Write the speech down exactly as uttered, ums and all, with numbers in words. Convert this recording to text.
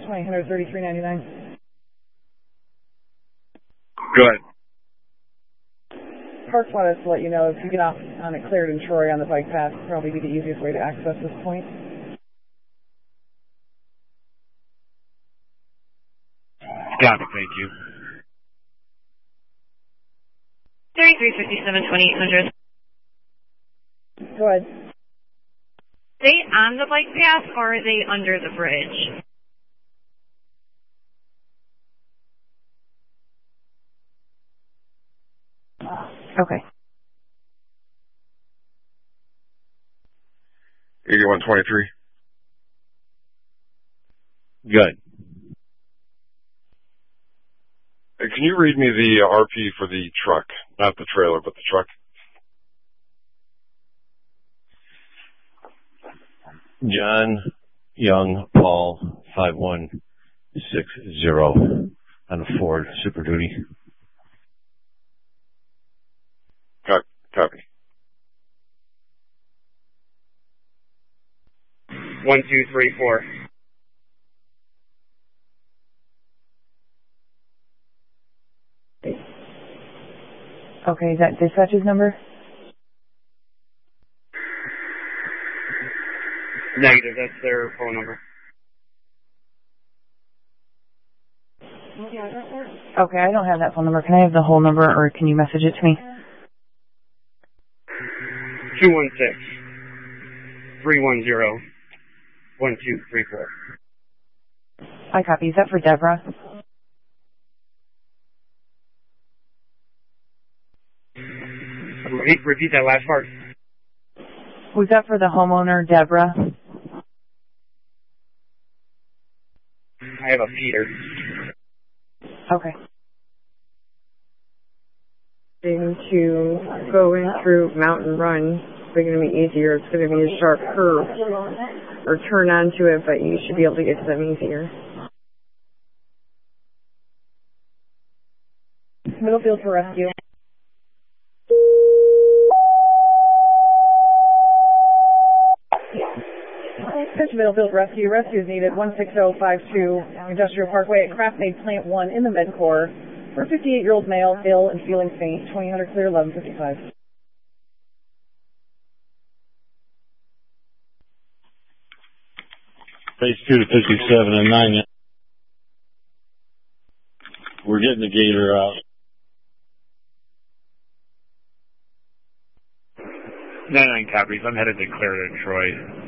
twenty, one thirty-three ninety-nine. Good. Parks want us to let you know if you get off on a cleared in Troy on the bike path, probably be the easiest way to access this point. Got it, thank you. thirty-three fifty-seven, twenty-eight hundred. Go ahead. Are they on the bike path or are they under the bridge? Okay. eighty-one twenty-three. Good. Hey, can you read me the R P for the truck? Not the trailer, but the truck. John Young Paul five one six zero on a Ford Super Duty. Copy. One, two, three, four. Okay, is that dispatch's number? Negative, that's their phone number. Okay, I don't have that phone number. Can I have the whole number, or can you message it to me? two one six, three one zero, one two three four. I copy. Is that for Deborah? Repeat, repeat that last part. Was that for the homeowner, Deborah? I have a Peter. Okay. To go in through Mountain Run, it's going to be easier. It's going to be a sharp curve, or turn onto it, but you should be able to get to them easier. Middlefield for rescue. Pitch Middlefield Rescue. Rescue is needed. one six zero five two Industrial Parkway at Kraft Made Plant one in the Med-Corps. For a fifty-eight-year-old male, ill and feeling faint. twenty hundred clear, eleven fifty-five. Phase two to fifty-seven and nine. We're getting the gator out. nine nine copies. I'm headed to clear to Troy.